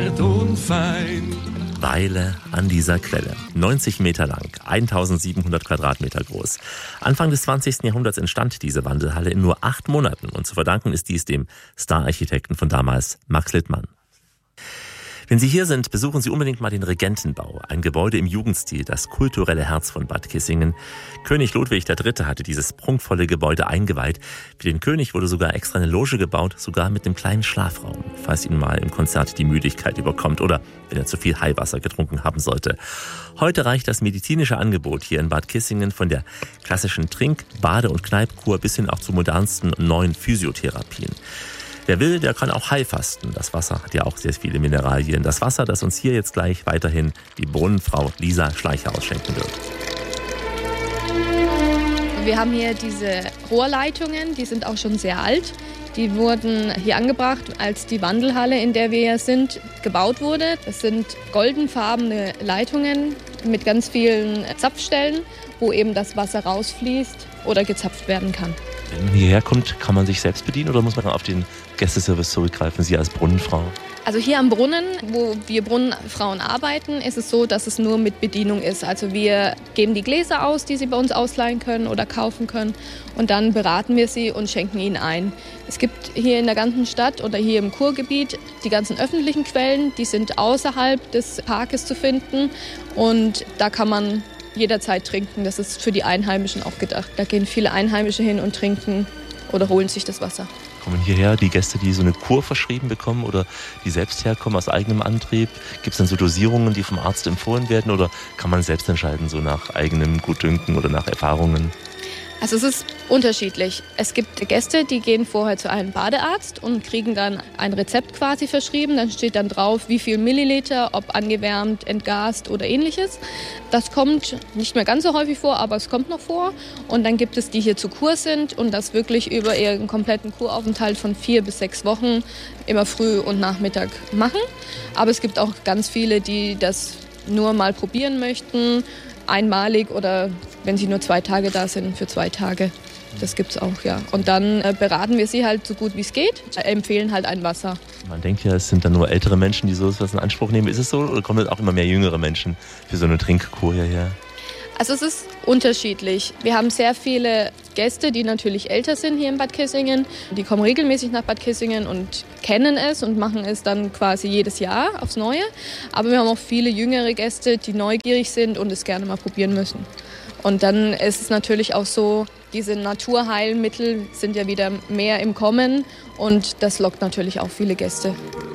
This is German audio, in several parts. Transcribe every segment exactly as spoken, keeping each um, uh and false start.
Tonfein. Weile an dieser Quelle. neunzig Meter lang, eintausendsiebenhundert Quadratmeter groß. Anfang des zwanzigsten Jahrhunderts entstand diese Wandelhalle in nur acht Monaten. Und zu verdanken ist dies dem Stararchitekten von damals, Max Littmann. Wenn Sie hier sind, besuchen Sie unbedingt mal den Regentenbau, ein Gebäude im Jugendstil, das kulturelle Herz von Bad Kissingen. König Ludwig der Dritte hatte dieses prunkvolle Gebäude eingeweiht. Für den König wurde sogar extra eine Loge gebaut, sogar mit einem kleinen Schlafraum, falls ihn mal im Konzert die Müdigkeit überkommt oder wenn er zu viel Heißwasser getrunken haben sollte. Heute reicht das medizinische Angebot hier in Bad Kissingen von der klassischen Trink-, Bade- und Kneippkur bis hin auch zu modernsten neuen Physiotherapien. Wer will, der kann auch Heilfasten. Das Wasser hat ja auch sehr viele Mineralien. Das Wasser, das uns hier jetzt gleich weiterhin die Brunnenfrau Lisa Schleicher ausschenken wird. Wir haben hier diese Rohrleitungen, die sind auch schon sehr alt. Die wurden hier angebracht, als die Wandelhalle, in der wir hier sind, gebaut wurde. Das sind goldenfarbene Leitungen mit ganz vielen Zapfstellen, wo eben das Wasser rausfließt oder gezapft werden kann. Wenn man hierher kommt, kann man sich selbst bedienen oder muss man auf den Gästeservice zurückgreifen, Sie als Brunnenfrau? Also hier am Brunnen, wo wir Brunnenfrauen arbeiten, ist es so, dass es nur mit Bedienung ist. Also wir geben die Gläser aus, die Sie bei uns ausleihen können oder kaufen können. Und dann beraten wir sie und schenken ihnen ein. Es gibt hier in der ganzen Stadt oder hier im Kurgebiet die ganzen öffentlichen Quellen. Die sind außerhalb des Parkes zu finden. Und da kann man jederzeit trinken. Das ist für die Einheimischen auch gedacht. Da gehen viele Einheimische hin und trinken oder holen sich das Wasser. Kommen hierher die Gäste, die so eine Kur verschrieben bekommen oder die selbst herkommen aus eigenem Antrieb? Gibt es dann so Dosierungen, die vom Arzt empfohlen werden oder kann man selbst entscheiden, so nach eigenem Gutdünken oder nach Erfahrungen? Also es ist unterschiedlich. Es gibt Gäste, die gehen vorher zu einem Badearzt und kriegen dann ein Rezept quasi verschrieben. Dann steht dann drauf, wie viel Milliliter, ob angewärmt, entgast oder ähnliches. Das kommt nicht mehr ganz so häufig vor, aber es kommt noch vor. Und dann gibt es die hier zu Kur sind und das wirklich über ihren kompletten Kuraufenthalt von vier bis sechs Wochen immer früh und Nachmittag machen. Aber es gibt auch ganz viele, die das nur mal probieren möchten, einmalig oder wenn sie nur zwei Tage da sind, für zwei Tage. Das gibt's auch, ja. Und dann äh, beraten wir sie halt so gut wie es geht, äh, empfehlen halt ein Wasser. Man denkt ja, es sind dann nur ältere Menschen, die so etwas in Anspruch nehmen. Ist es so oder kommen auch immer mehr jüngere Menschen für so eine Trinkkur hierher? Also es ist unterschiedlich. Wir haben sehr viele Gäste, die natürlich älter sind hier in Bad Kissingen. Die kommen regelmäßig nach Bad Kissingen und kennen es und machen es dann quasi jedes Jahr aufs Neue. Aber wir haben auch viele jüngere Gäste, die neugierig sind und es gerne mal probieren müssen. Und dann ist es natürlich auch so, diese Naturheilmittel sind ja wieder mehr im Kommen und das lockt natürlich auch viele Gäste.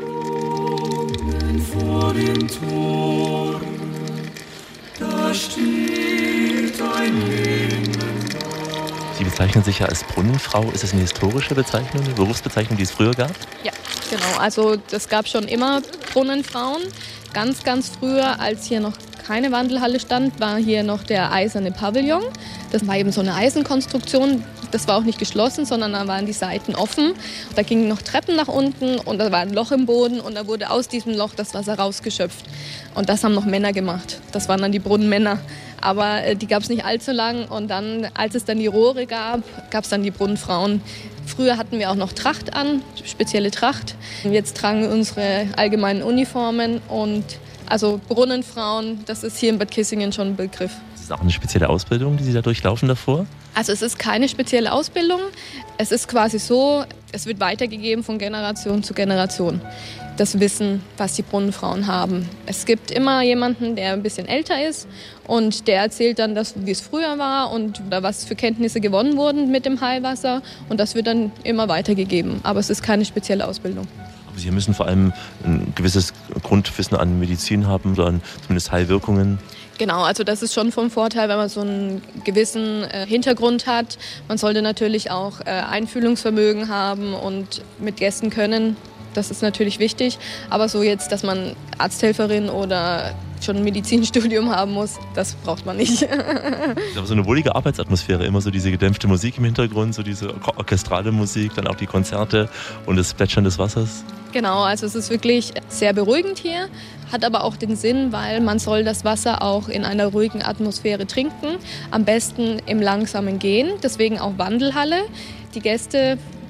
Vor dem Tor, da steht ein Linden. Sie bezeichnen sich ja als Brunnenfrau. Ist es eine historische Bezeichnung, eine Berufsbezeichnung, die es früher gab? Ja, genau. Also es gab schon immer Brunnenfrauen. Ganz, ganz früher, als hier noch keine Wandelhalle stand, war hier noch der eiserne Pavillon. Das war eben so eine Eisenkonstruktion. Das war auch nicht geschlossen, sondern da waren die Seiten offen. Da gingen noch Treppen nach unten und da war ein Loch im Boden und da wurde aus diesem Loch das Wasser rausgeschöpft. Und das haben noch Männer gemacht. Das waren dann die Brunnenmänner. Aber äh, die gab es nicht allzu lang. Und dann, als es dann die Rohre gab, gab es dann die Brunnenfrauen. Früher hatten wir auch noch Tracht an, spezielle Tracht. Jetzt tragen wir unsere allgemeinen Uniformen und also Brunnenfrauen, das ist hier in Bad Kissingen schon ein Begriff. Ist das auch eine spezielle Ausbildung, die Sie da durchlaufen davor? Also es ist keine spezielle Ausbildung. Es ist quasi so, es wird weitergegeben von Generation zu Generation. Das Wissen, was die Brunnenfrauen haben. Es gibt immer jemanden, der ein bisschen älter ist und der erzählt dann, das, wie es früher war und oder was für Kenntnisse gewonnen wurden mit dem Heilwasser. Und das wird dann immer weitergegeben. Aber es ist keine spezielle Ausbildung. Sie müssen vor allem ein gewisses Grundwissen an Medizin haben oder an zumindest Heilwirkungen. Genau, also das ist schon vom Vorteil, wenn man so einen gewissen äh, Hintergrund hat. Man sollte natürlich auch äh, Einfühlungsvermögen haben und mit Gästen können. Das ist natürlich wichtig. Aber so jetzt, dass man Arzthelferin oder schon ein Medizinstudium haben muss, das braucht man nicht. Das ist aber so eine wohlige Arbeitsatmosphäre, immer so diese gedämpfte Musik im Hintergrund, so diese orchestrale Musik, dann auch die Konzerte und das Plätschern des Wassers. Genau, also es ist wirklich sehr beruhigend hier, hat aber auch den Sinn, weil man soll das Wasser auch in einer ruhigen Atmosphäre trinken, am besten im langsamen Gehen, deswegen auch Wandelhalle. Die Gäste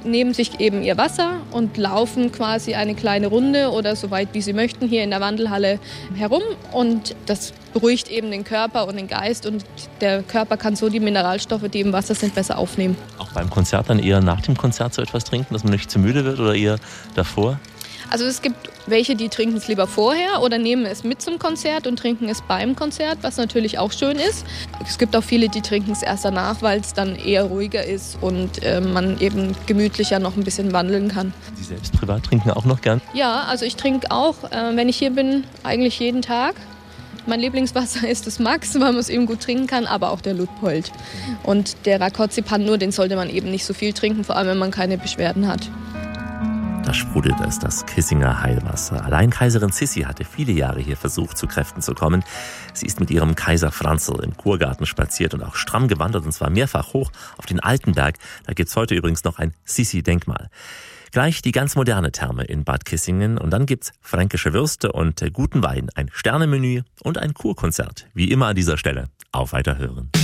nehmen sich eben ihr Wasser und laufen quasi eine kleine Runde oder so weit wie sie möchten hier in der Wandelhalle herum. Und das beruhigt eben den Körper und den Geist und der Körper kann so die Mineralstoffe, die im Wasser sind, besser aufnehmen. Auch beim Konzert dann eher nach dem Konzert so etwas trinken, dass man nicht zu müde wird oder eher davor? Also es gibt welche, die trinken es lieber vorher oder nehmen es mit zum Konzert und trinken es beim Konzert, was natürlich auch schön ist. Es gibt auch viele, die trinken es erst danach, weil es dann eher ruhiger ist und äh, man eben gemütlicher noch ein bisschen wandeln kann. Sie selbst privat trinken auch noch gern? Ja, also ich trinke auch, äh, wenn ich hier bin, eigentlich jeden Tag. Mein Lieblingswasser ist das Max, weil man es eben gut trinken kann, aber auch der Luitpold. Und der Rákóczi nur, den sollte man eben nicht so viel trinken, vor allem wenn man keine Beschwerden hat. Da sprudelt es, das Kissinger Heilwasser. Allein Kaiserin Sissi hatte viele Jahre hier versucht, zu Kräften zu kommen. Sie ist mit ihrem Kaiser Franzl im Kurgarten spaziert und auch stramm gewandert, und zwar mehrfach hoch auf den Altenberg. Da gibt's heute übrigens noch ein Sissi-Denkmal. Gleich die ganz moderne Therme in Bad Kissingen und dann gibt's fränkische Würste und guten Wein, ein Sternemenü und ein Kurkonzert. Wie immer an dieser Stelle. Auf Weiterhören.